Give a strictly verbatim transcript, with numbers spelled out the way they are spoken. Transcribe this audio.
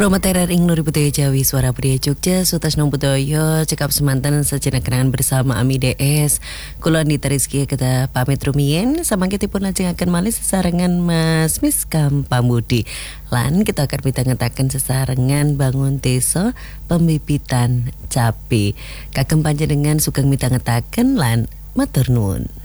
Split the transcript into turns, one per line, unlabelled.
Promoterer ing Nuri Budaya Jawi Suara Budaya Jogja Sutas Nombudoyo cekap semanten sejenak kenangan bersama Ami D S. Kula Nita Rizky kita pamit rumien samangkitipun lajengaken malih sesarengan Mas Miskam Pambudi. Lan kita akan mitangetaken sesarengan bangun desa pembibitan cabe. Kagem panjenengan sugeng mitangetaken lan matur nuwun.